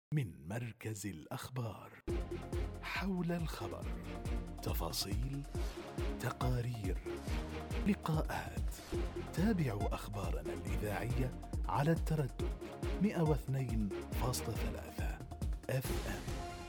من مركز الأخبار. حول الخبر، تفاصيل، تقارير، لقاءات. تابعوا أخبارنا الإذاعية على التردد 102.3 FM.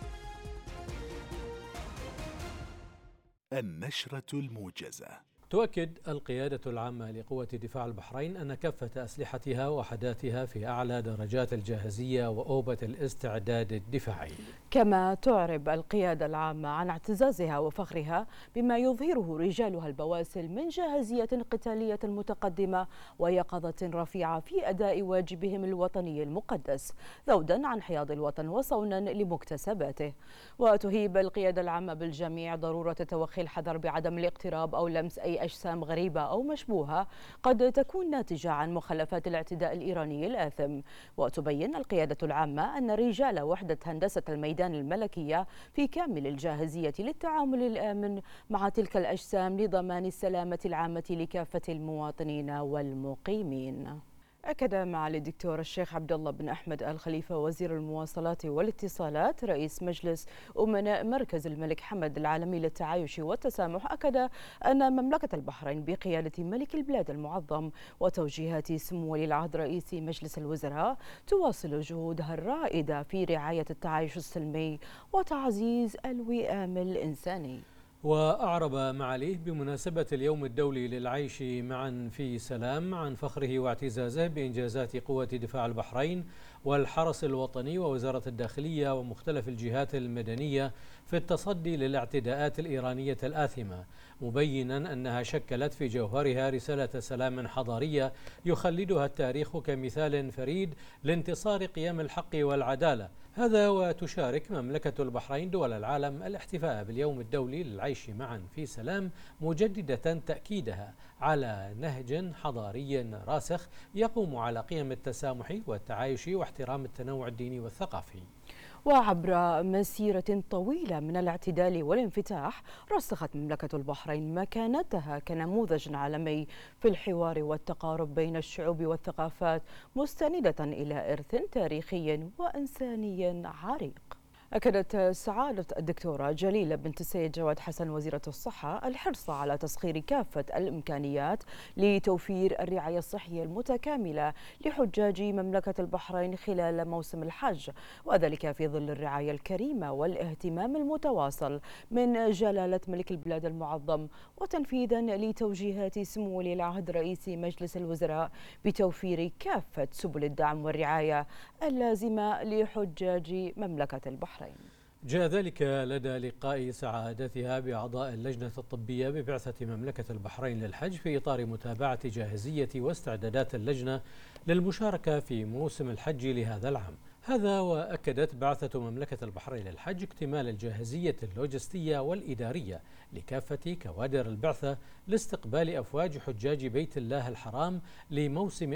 النشرة الموجزة. تؤكد القيادة العامة لقوة دفاع البحرين أن كافة أسلحتها وحداتها في أعلى درجات الجاهزية وأوبة الاستعداد الدفاعي. كما تعرب القيادة العامة عن اعتزازها وفخرها بما يظهره رجالها البواسل من جاهزية قتالية متقدمة ويقظة رفيعة في أداء واجبهم الوطني المقدس، ذودا عن حياض الوطن وصونا لمكتسباته. وتهيب القيادة العامة بالجميع ضرورة توخي الحذر بعدم الاقتراب أو لمس أي أجسام غريبة أو مشبوهة قد تكون ناتجة عن مخلفات الاعتداء الإيراني الآثم. وتبين القيادة العامة أن رجال وحدة هندسة الميدان الملكية في كامل الجاهزية للتعامل الآمن مع تلك الأجسام لضمان السلامة العامة لكافة المواطنين والمقيمين. أكد معالي الدكتور الشيخ عبد الله بن أحمد آل خليفة وزير المواصلات والاتصالات رئيس مجلس أمناء مركز الملك حمد العالمي للتعايش والتسامح، أكد أن مملكة البحرين بقيادة ملك البلاد المعظم وتوجيهات سمو ولي العهد رئيس مجلس الوزراء تواصل جهودها الرائدة في رعاية التعايش السلمي وتعزيز الوئام الإنساني. وأعرب معاليه بمناسبة اليوم الدولي للعيش معا في سلام عن فخره واعتزازه بإنجازات قوة دفاع البحرين والحرس الوطني ووزارة الداخلية ومختلف الجهات المدنية في التصدي للاعتداءات الإيرانية الآثمة، مبينا أنها شكلت في جوهرها رسالة سلام حضارية يخلدها التاريخ كمثال فريد لانتصار قيم الحق والعدالة. هذا وتشارك مملكة البحرين دول العالم الاحتفاء باليوم الدولي للعيش معا في سلام، مجددة تأكيدها على نهج حضاري راسخ يقوم على قيم التسامح والتعايش واحترام التنوع الديني والثقافي. وعبر مسيرة طويلة من الاعتدال والانفتاح، رسخت مملكة البحرين مكانتها كنموذج عالمي في الحوار والتقارب بين الشعوب والثقافات، مستندة إلى إرث تاريخي وإنساني عريق. أكدت سعادة الدكتورة جليلة بنت السيد جواد حسن وزيرة الصحة الحرص على تسخير كافة الإمكانيات لتوفير الرعاية الصحية المتكاملة لحجاج مملكة البحرين خلال موسم الحج، وذلك في ظل الرعاية الكريمة والاهتمام المتواصل من جلالة ملك البلاد المعظم، وتنفيذا لتوجيهات سمو ولي العهد رئيس مجلس الوزراء بتوفير كافة سبل الدعم والرعاية اللازمة لحجاج مملكة البحرين. جاء ذلك لدى لقاء سعادتها بأعضاء اللجنة الطبية ببعثة مملكة البحرين للحج في إطار متابعة جاهزية واستعدادات اللجنة للمشاركة في موسم الحج لهذا العام. هذا وأكدت بعثة مملكة البحرين للحج اكتمال الجاهزية اللوجستية والإدارية لكافة كوادر البعثة لاستقبال أفواج حجاج بيت الله الحرام لموسم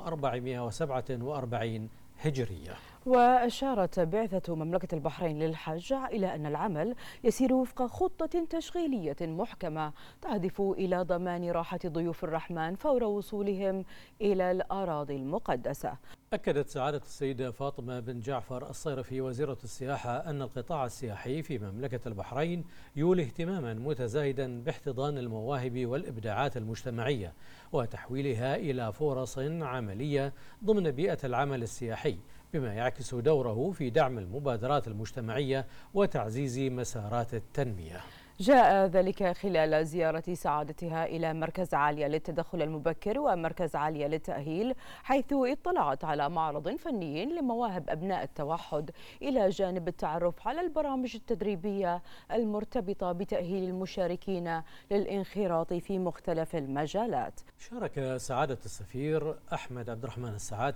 1447 هجرية. وأشارت بعثة مملكة البحرين للحج إلى أن العمل يسير وفق خطة تشغيلية محكمة تهدف إلى ضمان راحة ضيوف الرحمن فور وصولهم إلى الأراضي المقدسة. أكدت سعادة السيدة فاطمة بن جعفر الصيرفي وزيرة السياحة أن القطاع السياحي في مملكة البحرين يولي اهتماما متزايدا باحتضان المواهب والإبداعات المجتمعية وتحويلها إلى فرص عملية ضمن بيئة العمل السياحي، بما يعكس دوره في دعم المبادرات المجتمعية وتعزيز مسارات التنمية. جاء ذلك خلال زيارة سعادتها إلى مركز عالية للتدخل المبكر ومركز عالية للتأهيل، حيث اطلعت على معرض فني لمواهب أبناء التوحد، إلى جانب التعرف على البرامج التدريبية المرتبطة بتأهيل المشاركين للانخراط في مختلف المجالات. شارك سعادة السفير أحمد عبد الرحمن الساعات